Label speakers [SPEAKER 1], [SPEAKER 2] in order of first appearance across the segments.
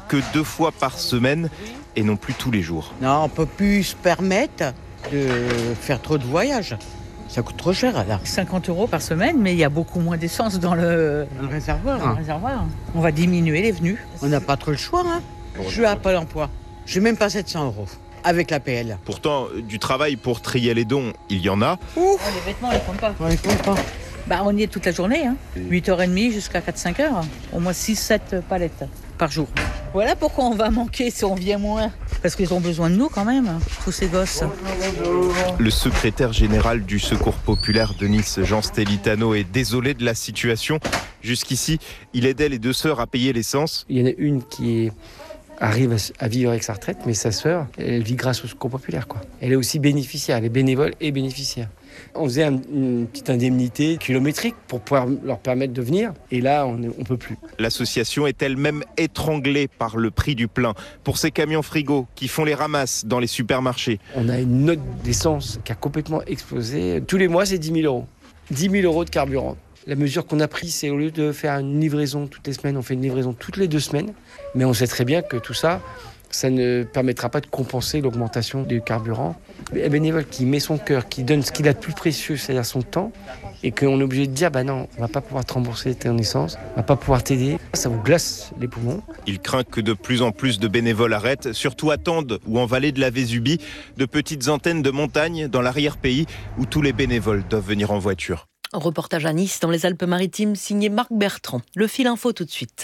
[SPEAKER 1] que 2 fois par semaine et non plus tous les jours.
[SPEAKER 2] Non, on ne peut plus se permettre de faire trop de voyages. Ça coûte trop cher là.
[SPEAKER 3] 50 € par semaine, mais il y a beaucoup moins d'essence dans le
[SPEAKER 2] réservoir.
[SPEAKER 3] On va diminuer les venues.
[SPEAKER 2] On n'a pas trop le choix. Je suis à Pôle emploi. Je n'ai même pas 700 € avec l'APL.
[SPEAKER 1] Pourtant, du travail pour trier les dons, il y en a.
[SPEAKER 3] Ouf. Les vêtements, on les compte pas.
[SPEAKER 2] On les compte pas.
[SPEAKER 3] On y est toute la journée, 8h30 jusqu'à 4-5 h. Au moins 6-7 palettes par jour. Voilà pourquoi on va manquer si on vient moins. Parce qu'ils ont besoin de nous quand même, tous ces gosses.
[SPEAKER 1] Le secrétaire général du Secours populaire de Nice, Jean Stelitano, est désolé de la situation. Jusqu'ici, il aidait les 2 sœurs à payer l'essence.
[SPEAKER 4] Il y en a une qui arrive à vivre avec sa retraite, mais sa sœur, elle vit grâce au Secours populaire, quoi. Elle est aussi bénéficiaire, elle est bénévole et bénéficiaire. On faisait une petite indemnité kilométrique pour pouvoir leur permettre de venir. Et là, on ne peut plus.
[SPEAKER 1] L'association est elle-même étranglée par le prix du plein. Pour ces camions frigo qui font les ramasses dans les supermarchés.
[SPEAKER 4] On a une note d'essence qui a complètement explosé. Tous les mois, c'est 10 000 €. 10 000 € de carburant. La mesure qu'on a prise, c'est au lieu de faire une livraison toutes les semaines, on fait une livraison toutes les 2 semaines. Mais on sait très bien que tout ça, ça ne permettra pas de compenser l'augmentation du carburant. Un bénévole qui met son cœur, qui donne ce qu'il a de plus précieux, c'est-à-dire son temps, et qu'on est obligé de dire non, on ne va pas pouvoir te rembourser ton essence, on ne va pas pouvoir t'aider. Ça vous glace les poumons.
[SPEAKER 1] Il craint que de plus en plus de bénévoles arrêtent, surtout à Tende ou en vallée de la Vésubie, de petites antennes de montagne dans l'arrière-pays où tous les bénévoles doivent venir en voiture.
[SPEAKER 5] Reportage à Nice, dans les Alpes-Maritimes, signé Marc Bertrand. Le fil info tout de suite.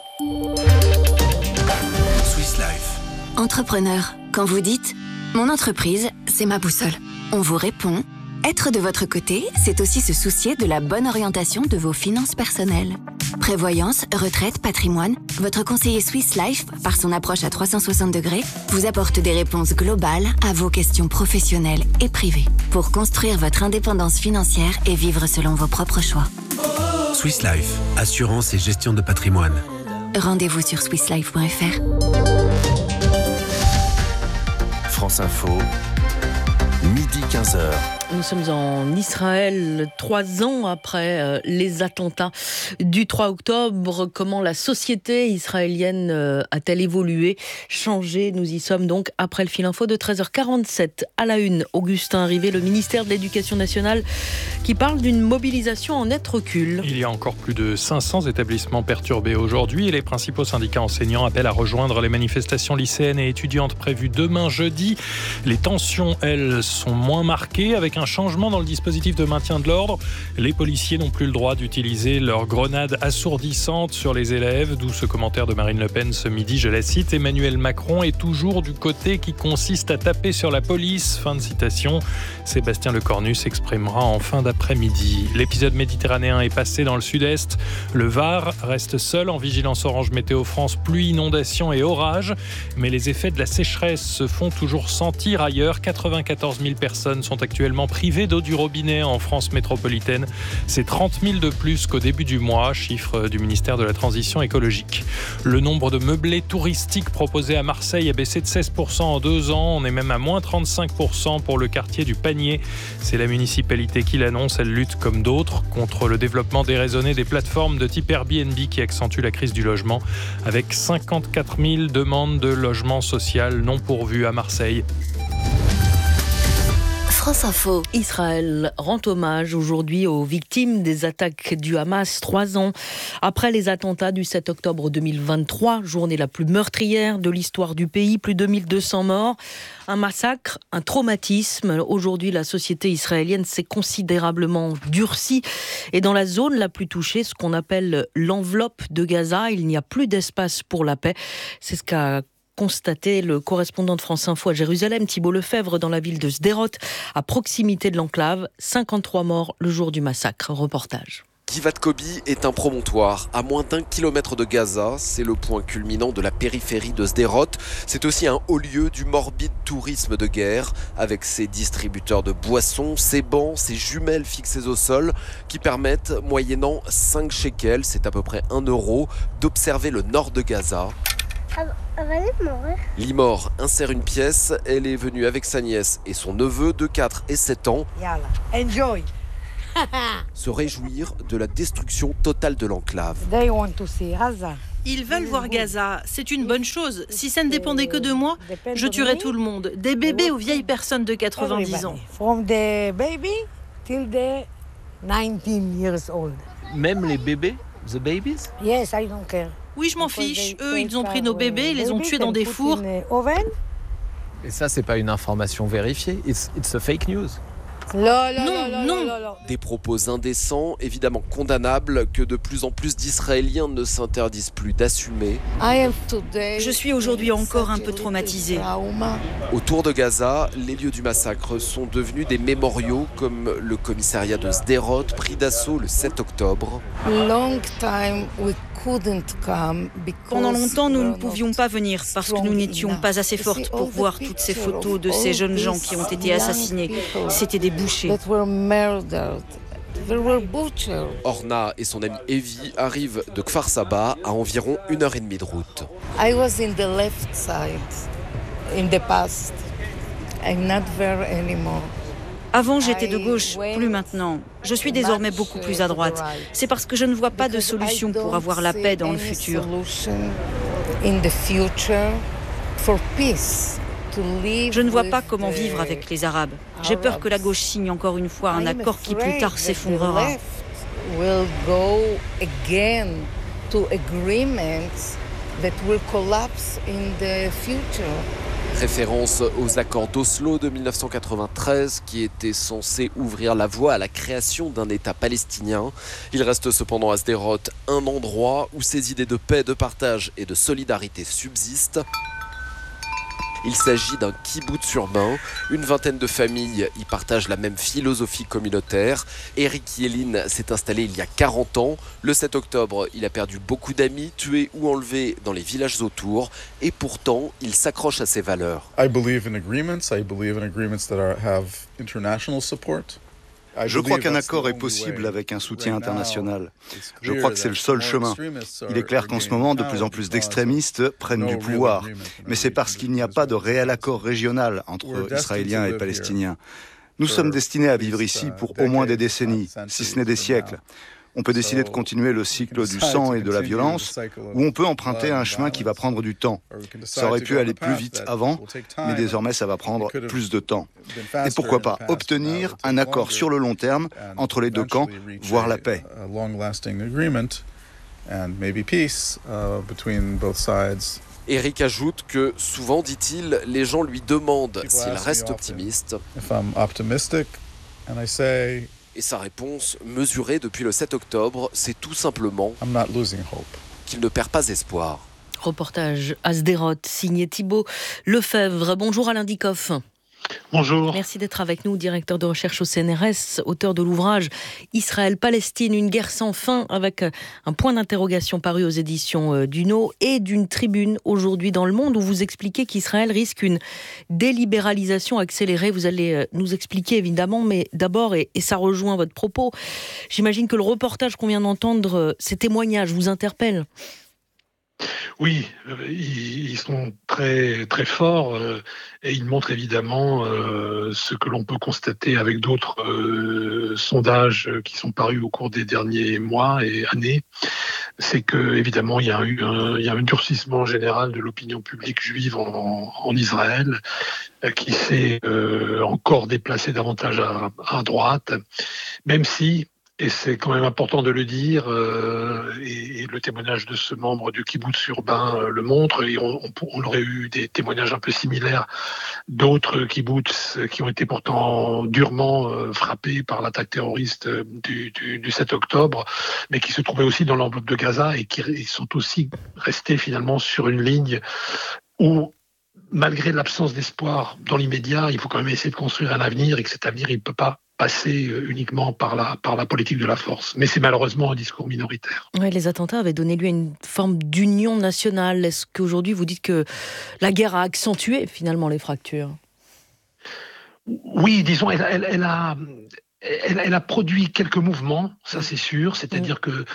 [SPEAKER 6] Swiss Life.
[SPEAKER 7] Entrepreneur, quand vous dites « Mon entreprise, c'est ma boussole », on vous répond « Être de votre côté, c'est aussi se soucier de la bonne orientation de vos finances personnelles. » Prévoyance, retraite, patrimoine, votre conseiller Swiss Life, par son approche à 360 degrés, vous apporte des réponses globales à vos questions professionnelles et privées pour construire votre indépendance financière et vivre selon vos propres choix.
[SPEAKER 6] Swiss Life, assurance et gestion de patrimoine.
[SPEAKER 7] Rendez-vous sur swisslife.fr.
[SPEAKER 6] France Info, midi 15h.
[SPEAKER 5] Nous sommes en Israël, 3 ans après les attentats du 3 octobre. Comment la société israélienne a-t-elle évolué, changé? Nous y sommes donc après le fil info de 13h47. À la une, Augustin Rivet, le ministère de l'Éducation nationale, qui parle d'une mobilisation en net recul.
[SPEAKER 8] Il y a encore plus de 500 établissements perturbés aujourd'hui et les principaux syndicats enseignants appellent à rejoindre les manifestations lycéennes et étudiantes prévues demain jeudi. Les tensions, elles, sont moins marquées avec un changement dans le dispositif de maintien de l'ordre. Les policiers n'ont plus le droit d'utiliser leurs grenades assourdissantes sur les élèves, d'où ce commentaire de Marine Le Pen ce midi, je la cite, Emmanuel Macron est toujours du côté qui consiste à taper sur la police. Fin de citation. Sébastien Lecornu s'exprimera en fin d'après-midi. L'épisode méditerranéen est passé dans le sud-est. Le Var reste seul en vigilance orange météo France, pluie, inondations et orages. Mais les effets de la sécheresse se font toujours sentir ailleurs. 94 000 personnes sont actuellement privées d'eau du robinet en France métropolitaine. C'est 30 000 de plus qu'au début du mois, chiffre du ministère de la Transition écologique. Le nombre de meublés touristiques proposés à Marseille a baissé de 16% en 2 ans. On est même à moins 35% pour le quartier du Panier. C'est la municipalité qui l'annonce. Elle lutte comme d'autres contre le développement déraisonné des plateformes de type Airbnb qui accentue la crise du logement, avec 54 000 demandes de logement social non pourvues à Marseille.
[SPEAKER 7] France Info.
[SPEAKER 5] Israël rend hommage aujourd'hui aux victimes des attaques du Hamas 3 ans après les attentats du 7 octobre 2023, journée la plus meurtrière de l'histoire du pays, plus de 1200 morts. Un massacre, un traumatisme. Aujourd'hui, la société israélienne s'est considérablement durcie. Et dans la zone la plus touchée, ce qu'on appelle l'enveloppe de Gaza, il n'y a plus d'espace pour la paix. C'est ce qu'a constaté le correspondant de France Info à Jérusalem, Thibault Lefebvre, dans la ville de Sderot, à proximité de l'enclave. 53 morts le jour du massacre. Reportage.
[SPEAKER 9] Givat Kobi est un promontoire à moins d'1 kilomètre de Gaza. C'est le point culminant de la périphérie de Sderot. C'est aussi un haut lieu du morbide tourisme de guerre, avec ses distributeurs de boissons, ses bancs, ses jumelles fixées au sol, qui permettent, moyennant 5 shekels, c'est à peu près 1 euro, d'observer le nord de Gaza. Limor insère une pièce. Elle est venue avec sa nièce et son neveu de 4 et 7 ans.
[SPEAKER 2] Enjoy.
[SPEAKER 9] Se réjouir de la destruction totale de l'enclave.
[SPEAKER 2] They want to see Gaza.
[SPEAKER 10] Ils veulent voir Gaza, c'est une bonne chose. Si ça ne dépendait que de moi, je tuerais tout le monde, des bébés aux vieilles personnes de 90 ans.
[SPEAKER 11] From the baby till the 19 years old.
[SPEAKER 12] Même les bébés? The babies?
[SPEAKER 11] Yes, I don't care.
[SPEAKER 10] Oui, je m'en fiche. Eux, ils ont pris nos bébés, ils les ont tués dans des fours.
[SPEAKER 12] Et ça, c'est pas une information vérifiée. It's a fake news.
[SPEAKER 10] Non.
[SPEAKER 9] Des propos indécents, évidemment condamnables, que de plus en plus d'Israéliens ne s'interdisent plus d'assumer.
[SPEAKER 10] Je suis aujourd'hui encore un peu traumatisée.
[SPEAKER 9] Autour de Gaza, les lieux du massacre sont devenus des mémoriaux, comme le commissariat de Sderot, pris d'assaut le 7 octobre.
[SPEAKER 10] Pendant longtemps, nous ne pouvions pas venir parce que nous n'étions pas assez fortes pour voir toutes ces photos de ces jeunes gens qui ont été assassinés. C'était des bouchers.
[SPEAKER 9] Orna et son amie Evie arrivent de Kfar Saba à environ 1h30 de route.
[SPEAKER 11] I was in the left side in the past. I'm not there anymore.
[SPEAKER 10] Avant, j'étais de gauche, plus maintenant. Je suis désormais beaucoup plus à droite. C'est parce que je ne vois pas de solution pour avoir la paix dans le futur. Je ne vois pas comment vivre avec les Arabes. J'ai peur que la gauche signe encore une fois un accord qui plus tard s'effondrera.
[SPEAKER 9] Référence aux accords d'Oslo de 1993 qui étaient censés ouvrir la voie à la création d'un État palestinien. Il reste cependant à Sderot un endroit où ces idées de paix, de partage et de solidarité subsistent. Il s'agit d'un kibboutz urbain. Une vingtaine de familles y partagent la même philosophie communautaire. Eric Yelin s'est installé il y a 40 ans. Le 7 octobre, il a perdu beaucoup d'amis, tués ou enlevés dans les villages autour. Et pourtant, il s'accroche à ses valeurs.
[SPEAKER 13] I believe in agreements. I believe in agreements that have international support.
[SPEAKER 14] Je crois qu'un accord est possible avec un soutien international. Je crois que c'est le seul chemin. Il est clair qu'en ce moment, de plus en plus d'extrémistes prennent du pouvoir. Mais c'est parce qu'il n'y a pas de réel accord régional entre Israéliens et Palestiniens. Nous sommes destinés à vivre ici pour au moins des décennies, si ce n'est des siècles. On peut décider de continuer le cycle du sang et de la violence, ou on peut emprunter un chemin qui va prendre du temps. Ça aurait pu aller plus vite avant, mais désormais ça va prendre plus de temps. Et pourquoi pas obtenir un accord sur le long terme entre les deux camps, voire la paix.
[SPEAKER 9] Eric ajoute que souvent, dit-il, les gens lui demandent s'il reste optimiste. Et sa réponse, mesurée depuis le 7 octobre, c'est tout simplement qu'il ne perd pas espoir.
[SPEAKER 5] Reportage à Sderot, signé Thibault Lefebvre. Bonjour Alain Dikoff.
[SPEAKER 15] Bonjour.
[SPEAKER 5] Merci d'être avec nous, directeur de recherche au CNRS, auteur de l'ouvrage Israël-Palestine, une guerre sans fin, avec un point d'interrogation paru aux éditions Duno et d'une tribune aujourd'hui dans Le Monde où vous expliquez qu'Israël risque une délibéralisation accélérée. Vous allez nous expliquer évidemment, mais d'abord, et ça rejoint votre propos, j'imagine que le reportage qu'on vient d'entendre, ces témoignages vous interpellent.
[SPEAKER 15] Oui, ils sont très, très forts et ils montrent évidemment ce que l'on peut constater avec d'autres sondages qui sont parus au cours des derniers mois et années. C'est que évidemment il y a un durcissement général de l'opinion publique juive en Israël qui s'est encore déplacé davantage à droite, même si, et c'est quand même important de le dire, et le témoignage de ce membre du kibboutz urbain le montre, et on aurait eu des témoignages un peu similaires d'autres kibboutz qui ont été pourtant durement frappés par l'attaque terroriste du 7 octobre, mais qui se trouvaient aussi dans l'enveloppe de Gaza et qui sont aussi restés finalement sur une ligne où, malgré l'absence d'espoir dans l'immédiat, il faut quand même essayer de construire un avenir, et que cet avenir, il ne peut pas passer uniquement par la politique de la force. Mais c'est malheureusement un discours minoritaire.
[SPEAKER 5] Oui, les attentats avaient donné lieu à une forme d'union nationale. Est-ce qu'aujourd'hui vous dites que la guerre a accentué finalement les fractures ?
[SPEAKER 15] Oui, disons, elle elle a produit quelques mouvements, ça c'est sûr, c'est-à-dire que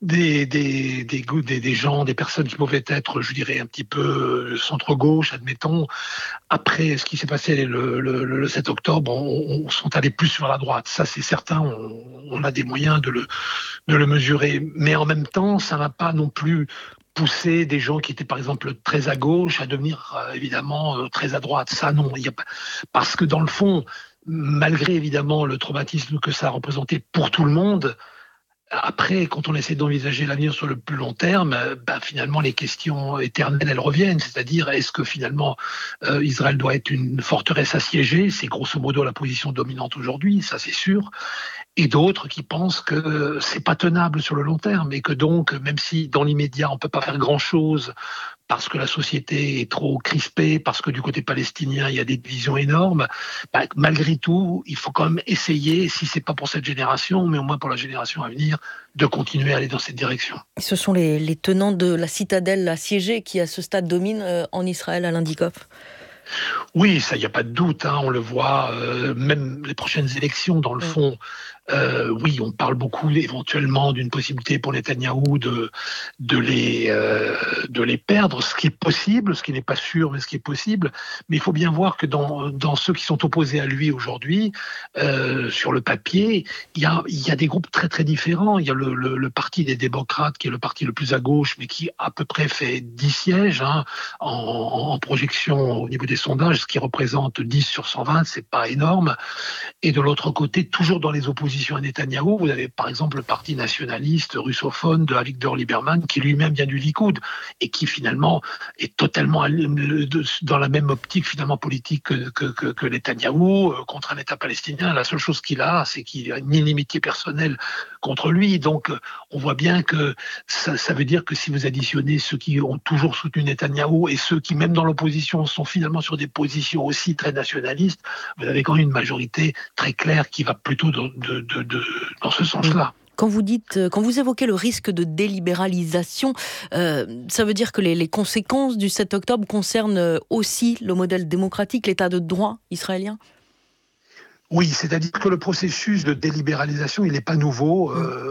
[SPEAKER 15] des gens, des personnes qui pouvaient être, je dirais, un petit peu centre-gauche, admettons, après ce qui s'est passé le 7 octobre, on sont allés plus sur la droite. Ça c'est certain, on a des moyens de le mesurer. Mais en même temps, ça n'a pas non plus poussé des gens qui étaient par exemple très à gauche à devenir évidemment très à droite. Ça non, parce que dans le fond, malgré évidemment le traumatisme que ça a représenté pour tout le monde, après, quand on essaie d'envisager l'avenir sur le plus long terme, finalement les questions éternelles, elles reviennent. C'est-à-dire, est-ce que finalement Israël doit être une forteresse assiégée? C'est grosso modo la position dominante aujourd'hui, ça c'est sûr. Et d'autres qui pensent que c'est pas tenable sur le long terme et que donc, même si dans l'immédiat on peut pas faire grand-chose parce que la société est trop crispée, parce que du côté palestinien il y a des divisions énormes, malgré tout, il faut quand même essayer, si c'est pas pour cette génération, mais au moins pour la génération à venir, de continuer à aller dans cette direction.
[SPEAKER 5] Ce sont les tenants de la citadelle assiégée qui à ce stade dominent en Israël, Alain Dikoff.
[SPEAKER 15] Oui, ça, il n'y a pas de doute, on le voit, même les prochaines élections, dans le fond, oui, on parle beaucoup éventuellement d'une possibilité pour Netanyahou de les perdre, ce qui est possible, ce qui n'est pas sûr, mais ce qui est possible. Mais il faut bien voir que dans ceux qui sont opposés à lui aujourd'hui, sur le papier, il y a des groupes très très différents. Il y a le parti des démocrates, qui est le parti le plus à gauche, mais qui à peu près fait 10 sièges en projection au niveau des sondages, ce qui représente 10 sur 120, c'est pas énorme. Et de l'autre côté, toujours dans les oppositions à Netanyahou, vous avez par exemple le parti nationaliste russophone de Avigdor Lieberman, qui lui-même vient du Likoud et qui finalement est totalement dans la même optique finalement politique que Netanyahou contre un État palestinien. La seule chose qu'il a, c'est qu'il a une inimitié personnelle contre lui. Donc on voit bien que ça veut dire que si vous additionnez ceux qui ont toujours soutenu Netanyahou et ceux qui, même dans l'opposition, sont finalement sur des positions aussi très nationalistes, vous avez quand même une majorité très claire qui va plutôt dans ce sens-là.
[SPEAKER 5] Quand vous évoquez le risque de délibéralisation, ça veut dire que les conséquences du 7 octobre concernent aussi le modèle démocratique, l'état de droit israélien ?
[SPEAKER 15] Oui, c'est-à-dire que le processus de délibéralisation, il n'est pas nouveau.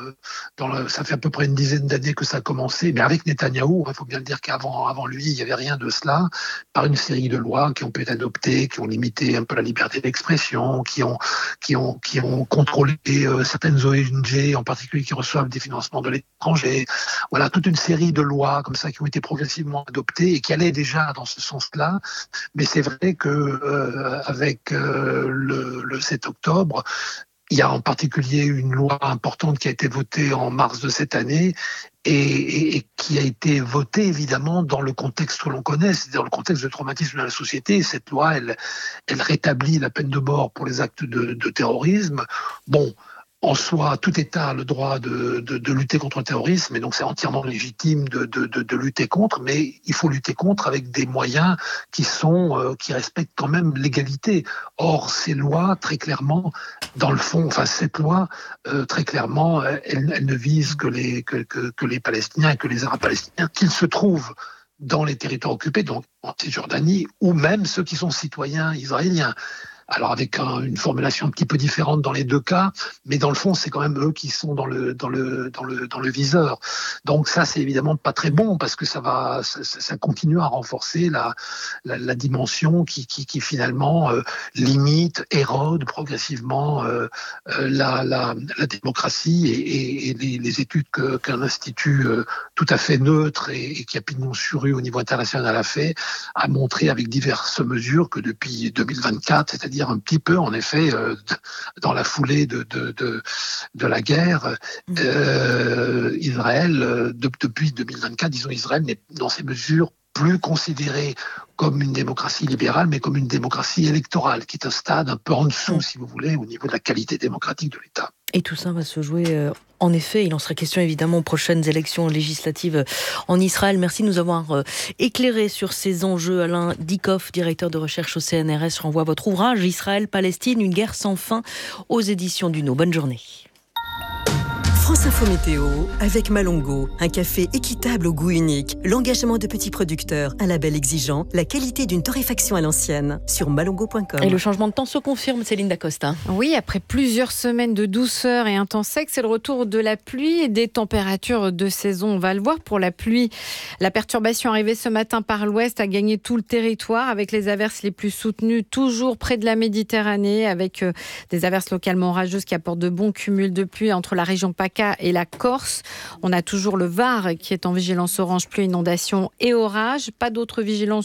[SPEAKER 15] Ça fait à peu près une dizaine d'années que ça a commencé, mais avec Netanyahou, il faut bien le dire qu'avant lui, il n'y avait rien de cela, par une série de lois qui ont pu être adoptées, qui ont limité un peu la liberté d'expression, qui ont contrôlé certaines ONG, en particulier qui reçoivent des financements de l'étranger. Voilà, toute une série de lois comme ça qui ont été progressivement adoptées et qui allaient déjà dans ce sens-là. Mais c'est vrai que avec le 7 octobre, il y a en particulier une loi importante qui a été votée en mars de cette année et qui a été votée évidemment dans le contexte que l'on connaît, c'est dans le contexte de traumatisme de la société. Cette loi, elle rétablit la peine de mort pour les actes de terrorisme. Bon, en soi, tout État a le droit de lutter contre le terrorisme, et donc c'est entièrement légitime de lutter contre, mais il faut lutter contre avec des moyens qui respectent quand même l'égalité. Or, ces lois, très clairement, dans le fond, cette loi, très clairement, elle ne vise que les Palestiniens et que les Arabes palestiniens, qu'ils se trouvent dans les territoires occupés, donc en Cisjordanie, ou même ceux qui sont citoyens israéliens. Alors avec une formulation un petit peu différente dans les deux cas, mais dans le fond, c'est quand même eux qui sont dans le viseur. Donc ça, c'est évidemment pas très bon parce que ça continue à renforcer la dimension qui finalement limite, érode progressivement la démocratie et les études qu'un institut tout à fait neutre et qui a pignon sur rue au niveau international a montré avec diverses mesures que depuis 2024, c'est-à-dire un petit peu, en effet, dans la foulée de la guerre, Israël, depuis 2024, disons, Israël n'est dans ces mesures plus considéré comme une démocratie libérale, mais comme une démocratie électorale, qui est un stade un peu en dessous, si vous voulez, au niveau de la qualité démocratique de l'État.
[SPEAKER 5] Et tout ça va se jouer, en effet, il en sera question évidemment aux prochaines élections législatives en Israël. Merci de nous avoir éclairé sur ces enjeux. Alain Dikoff, directeur de recherche au CNRS, renvoie votre ouvrage « Israël-Palestine, une guerre sans fin » aux éditions Duno. Bonne journée.
[SPEAKER 16] France Info Météo avec Malongo, un café équitable au goût unique, l'engagement de petits producteurs, un label exigeant, la qualité d'une torréfaction à l'ancienne sur malongo.com.
[SPEAKER 5] Et le changement de temps se confirme, Céline Dacosta.
[SPEAKER 17] Oui, après plusieurs semaines de douceur et un temps sec, c'est le retour de la pluie et des températures de saison. On va le voir pour la pluie. La perturbation arrivée ce matin par l'ouest a gagné tout le territoire avec les averses les plus soutenues, toujours près de la Méditerranée, avec des averses localement orageuses qui apportent de bons cumuls de pluie entre la région PACA et la Corse. On a toujours le Var qui est en vigilance orange, pluie, inondation et orage. Pas d'autres vigilances